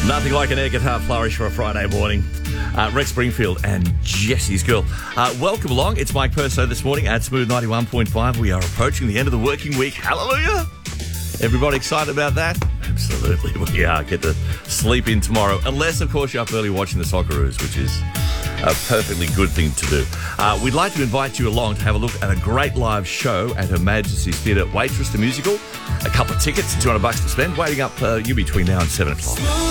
Nothing like an air guitar flourish for a Friday morning. Rex Springfield and Jesse's Girl. Welcome along. It's Mike Perso this morning at Smooth 91.5. We are approaching the end of the working week. Hallelujah! Everybody excited about that? Absolutely, we are. Get to sleep in tomorrow. Unless, of course, you're up early watching the Socceroos, which is a perfectly good thing to do. We'd like to invite you along to have a look at a great live show at Her Majesty's Theatre, Waitress the Musical. A couple of tickets, $200 to spend, waiting up you between now and 7 o'clock.